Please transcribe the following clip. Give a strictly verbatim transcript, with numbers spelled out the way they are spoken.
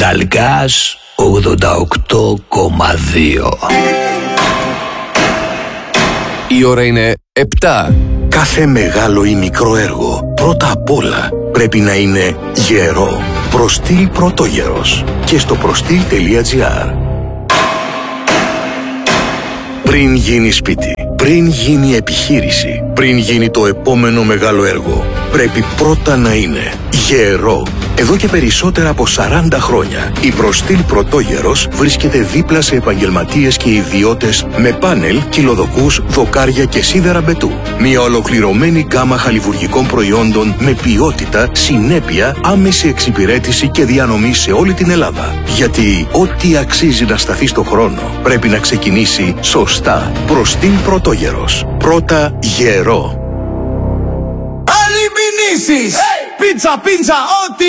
Ταλκάς ογδόντα οκτώ κόμμα δύο. Η ώρα είναι επτά. Κάθε μεγάλο ή μικρό έργο πρώτα απ' όλα πρέπει να είναι γερό. Προστήλ Πρωτόγερος και στο προστήλ τελεία τζι άρ. Πριν γίνει σπίτι, πριν γίνει επιχείρηση, πριν γίνει το επόμενο μεγάλο έργο, πρέπει πρώτα να είναι γερό. Εδώ και περισσότερα από σαράντα χρόνια, η Προστήλ Πρωτόγερος βρίσκεται δίπλα σε επαγγελματίες και ιδιώτες με πάνελ, κυλοδοκούς, δοκάρια και σίδερα μπετού. Μια ολοκληρωμένη γκάμα χαλιβουργικών προϊόντων με ποιότητα, συνέπεια, άμεση εξυπηρέτηση και διανομή σε όλη την Ελλάδα. Γιατί ό,τι αξίζει να σταθεί στο χρόνο πρέπει να ξεκινήσει σωστά. Προστήλ Πρωτόγερος. Πρώτα γερό. Αλλημινήσεις! Hey! Πίτσα, πίτσα, ό,τι